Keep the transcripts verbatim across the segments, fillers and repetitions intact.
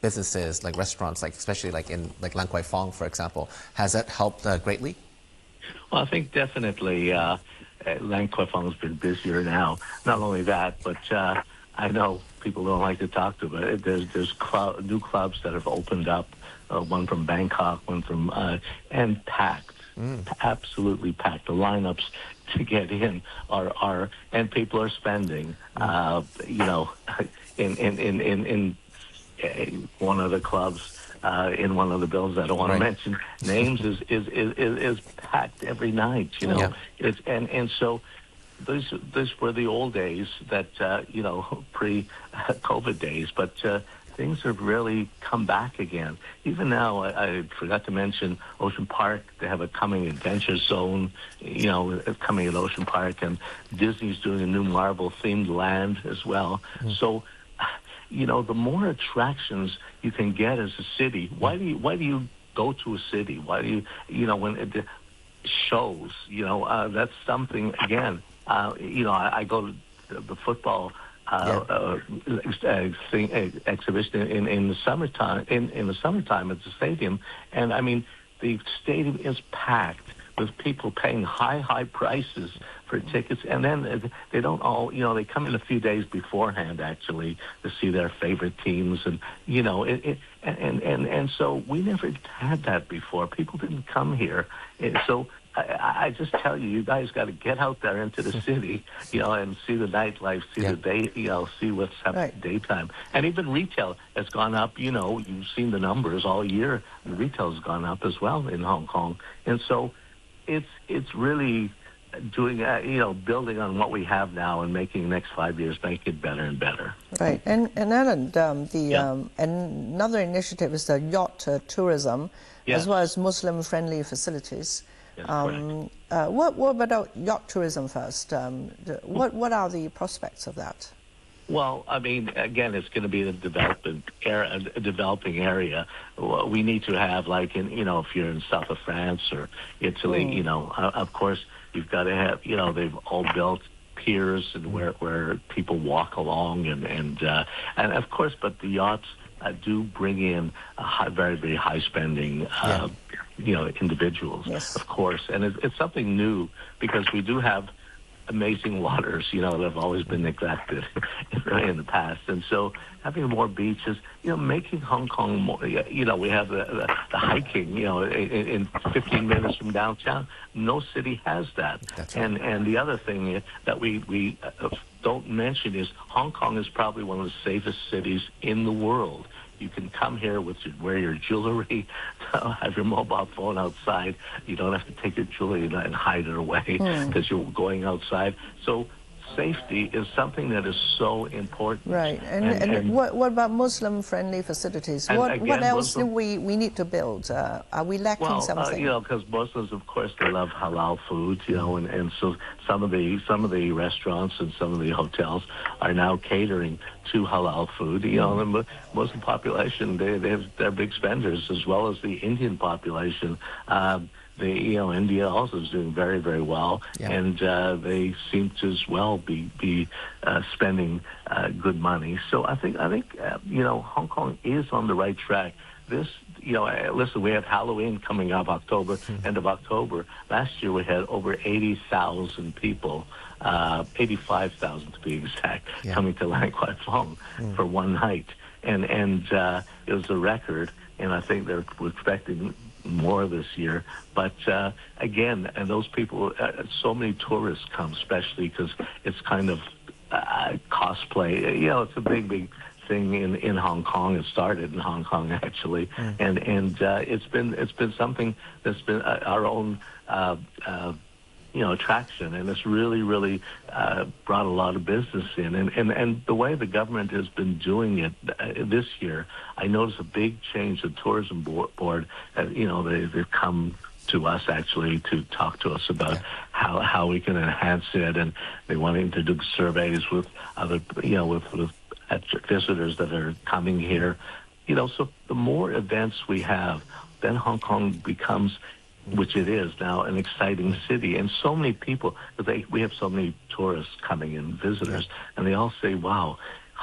businesses, like restaurants, like especially like in like Lan Kwai Fong, for example? Has that helped uh, greatly? Well, I think definitely uh, uh, Lan Kwai Fong has been busier now. Not only that, but uh, I know people don't like to talk to, but there's there's cl- new clubs that have opened up. Uh, one from Bangkok, one from uh, and packed, mm. absolutely packed. The lineups to get in are are and people are spending. Mm. Uh, you know, in in in in, in uh, one of the clubs. Uh, in one of the bills, I don't want right. to mention names, is, is is is packed every night. You know, yeah. it's and and so these these were the old days that uh, you know pre-COVID days, but uh, things have really come back again. Even now, I, I forgot to mention Ocean Park. They have a coming adventure zone, you know, coming at Ocean Park, and Disney's doing a new Marvel themed land as well. Mm. So. You know, the more attractions you can get as a city, why do you why do you go to a city? Why do you you know when it shows? You know, uh, that's something again. Uh, you know, I, I go to the football uh, yeah. uh, thing, uh, exhibition in, in the summertime. In, in the summertime at the stadium, and I mean the stadium is packed with people paying high, high prices for tickets. And then they don't all, you know, they come in a few days beforehand, actually, to see their favorite teams. And, you know, it, it, and, and, and so we never had that before. People didn't come here. And so I, I just tell you, you guys got to get out there into the city, you know, and see the nightlife, see yeah. the day, you know, see what's happening right. daytime. And even retail has gone up. You know, you've seen the numbers all year. The retail's gone up as well in Hong Kong. And so, It's it's really doing uh, you know building on what we have now and making the next five years make it better and better. Right, and and Alan, um, the yeah. um, another initiative is the yacht uh, tourism, yes. as well as Muslim-friendly facilities. Yes, um, uh, what what about yacht tourism first? Um, the, what what are the prospects of that? Well, I mean, again, it's going to be a development area, a developing area. We need to have, like, in you know, if you're in south of France or Italy, mm. you know, uh, of course, you've got to have, you know, they've all built piers and where where people walk along and and uh, and of course, but the yachts uh, do bring in a high, very very high spending, uh, yeah. you know, individuals, yes. of course, and it's, it's something new because we do have amazing waters, you know, that have always been neglected in the past. And so having more beaches, you know, making Hong Kong more, you know, we have the, the, the hiking, you know, in, in fifteen minutes from downtown. No city has that. That's right. And and the other thing that we, we don't mention is Hong Kong is probably one of the safest cities in the world. You can come here with your, wear your jewelry, have your mobile phone outside. You don't have to take your jewelry and hide it away because mm. you're going outside. So safety is something that is so important. Right. And, and, and, and what, what about Muslim-friendly facilities? What, again, what else Muslim, do we, we need to build? Uh, are we lacking well, something? Uh, you know, because Muslims, of course, they love halal food, you know, and, and so some of the some of the restaurants and some of the hotels are now catering to halal food. You know, the Muslim population, they, they have, they're big spenders, as well as the Indian population. Um, The, you know, India also is doing very, very well, yeah. and uh, they seem to as well be be uh, spending uh, good money. So I think I think uh, you know Hong Kong is on the right track. This, you know, uh, listen, we have Halloween coming up October, mm-hmm. end of October. Last year we had over eighty thousand people, uh, eighty-five thousand to be exact, yeah. coming to Lan Kwai Fong mm. for one night, and and uh, it was a record. And I think they're we're expecting more this year. But uh, again, and those people, uh, so many tourists come, especially because it's kind of uh, cosplay. You know, it's a big, big thing in, in Hong Kong. It started in Hong Kong, actually, mm. and and uh, it's been it's been something that's been uh, our own. Uh, uh, you know, attraction, and it's really, really uh, brought a lot of business in. And, and, and the way the government has been doing it uh, this year, I noticed a big change. The tourism board, uh, you know, they, they've come to us actually to talk to us about yeah. how, how we can enhance it, and they wanted to do surveys with other, you know, with, with visitors that are coming here. You know, so the more events we have, then Hong Kong becomes, which it is now, an exciting city. And so many people, they, we have so many tourists coming in, visitors, and they all say, wow,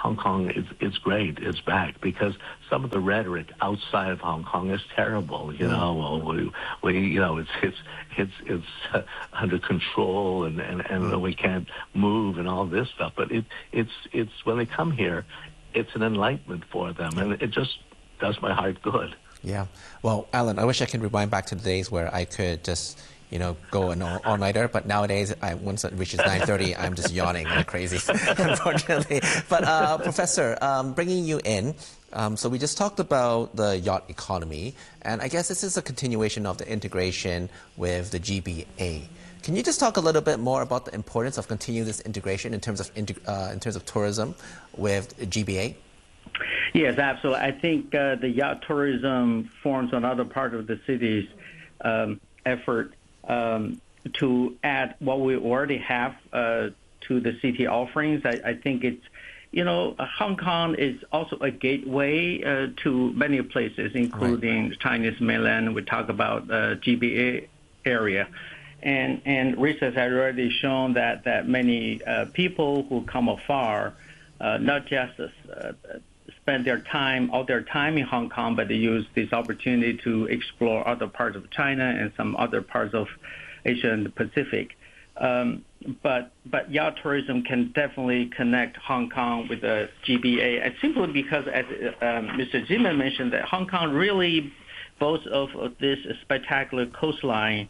Hong Kong is it's great, it's back, because some of the rhetoric outside of Hong Kong is terrible. You know, well, we, we you know it's it's it's it's uh, under control, and and, and we can't move and all this stuff. But it it's it's when they come here, it's an enlightenment for them, and it just does my heart good. Yeah. Well, Alan, I wish I could rewind back to the days where I could just, you know, go an all- all-nighter. But nowadays, I, once it reaches nine thirty, I'm just yawning like crazy, unfortunately. But uh, Professor, um, bringing you in, um, so we just talked about the yacht economy, and I guess this is a continuation of the integration with the G B A. Can you just talk a little bit more about the importance of continuing this integration in terms of integ- uh, in terms of tourism with G B A? Yes, absolutely. I think uh, the yacht tourism forms another part of the city's um, effort um, to add what we already have uh, to the city offerings. I, I think it's, you know, Hong Kong is also a gateway uh, to many places, including right. Chinese mainland. We talk about uh, G B A area. And, and research has already shown that, that many uh, people who come afar, uh, not just uh, spend their time, all their time in Hong Kong, but they use this opportunity to explore other parts of China and some other parts of Asia and the Pacific. Um, but but yacht tourism can definitely connect Hong Kong with the G B A, and simply because, as um, Mister Zimmerman mentioned, that Hong Kong really boasts of, of this spectacular coastline,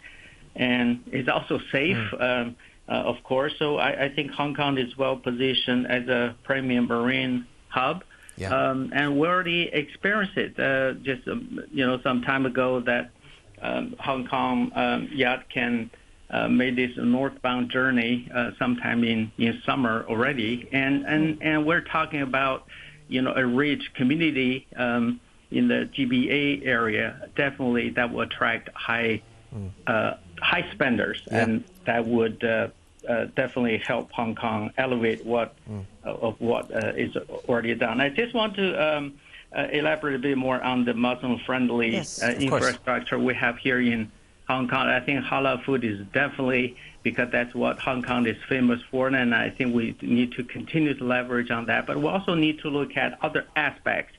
and is also safe, mm. um, uh, of course. So I, I think Hong Kong is well positioned as a premium marine hub. Yeah. Um, and we already experienced it uh, just um, you know some time ago that um, Hong Kong um, yacht can uh, make this northbound journey uh, sometime in, in summer already, and, and and we're talking about you know a rich community um, in the G B A area, definitely that will attract high uh, high spenders, yeah. and that would. Uh, Uh, definitely help Hong Kong elevate what mm. uh, of what uh, is already done. I just want to um, uh, elaborate a bit more on the Muslim-friendly yes, uh, infrastructure we have here in Hong Kong. I think halal food is definitely, because that's what Hong Kong is famous for, and I think we need to continue to leverage on that. But we also need to look at other aspects,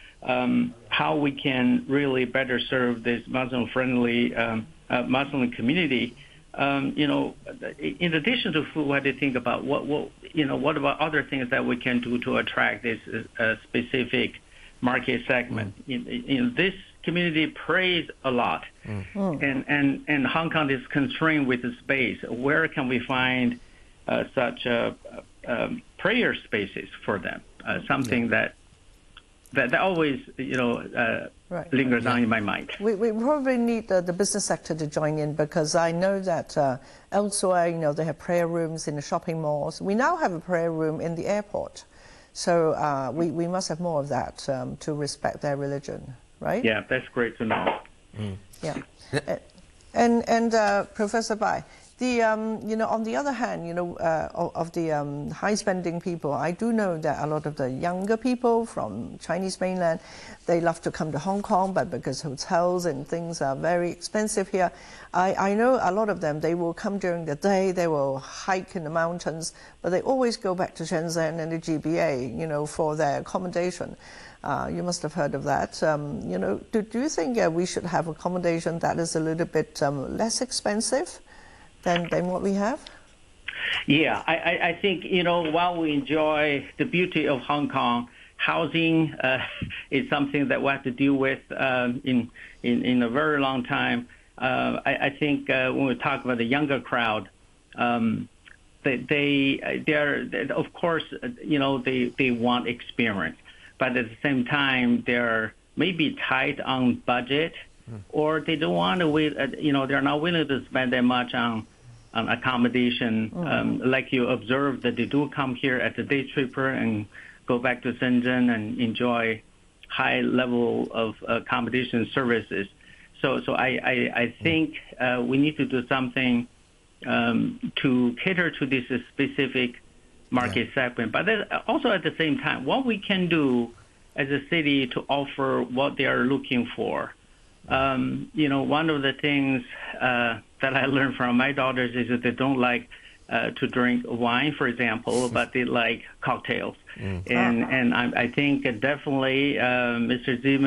um, how we can really better serve this Muslim-friendly um, uh, Muslim community. Um, you know, in addition to food, what do you think about what, what, you know, what about other things that we can do to attract this uh, specific market segment? Mm. In, in this community prays a lot, mm. and, and, and Hong Kong is constrained with the space. Where can we find uh, such uh, um, prayer spaces for them? Uh, something yeah. that, that that always, you know, uh, right. lingers yeah. on in my mind. We, we probably need the, the business sector to join in, because I know that uh, elsewhere, you know, they have prayer rooms in the shopping malls. We now have a prayer room in the airport. So uh, we, we must have more of that um, to respect their religion, right? Yeah, that's great to know. Mm. Yeah. and and uh, Professor Bai, the, um, you know, on the other hand, you know, uh, of, of the um, high-spending people, I do know that a lot of the younger people from Chinese mainland, they love to come to Hong Kong, but because hotels and things are very expensive here, I, I know a lot of them, they will come during the day, they will hike in the mountains, but they always go back to Shenzhen and the G B A, you know, for their accommodation. Uh, you must have heard of that. Um, you know, do, do you think uh, we should have accommodation that is a little bit um, less expensive Than, than what we have? Yeah, I, I, I think, you know, while we enjoy the beauty of Hong Kong, housing uh, is something that we have to deal with um, in, in, in a very long time. Uh, I, I think uh, when we talk about the younger crowd, um, they, they, they're, they, of course, you know, they, they want experience. But at the same time, they're maybe tight on budget, mm. or they don't want to wait, you know, they're not willing to spend that much on Um, accommodation, mm-hmm. um, like you observed that they do come here as a day tripper and go back to Shenzhen and enjoy high level of accommodation services. So, so I, I, I think uh, we need to do something um, to cater to this specific market yeah. segment. But also at the same time, what we can do as a city to offer what they are looking for. Um, you know, one of the things uh, that I learned from my daughters is that they don't like uh, to drink wine, for example, but they like cocktails. Mm. And, and I, I think definitely uh, Mister Zeman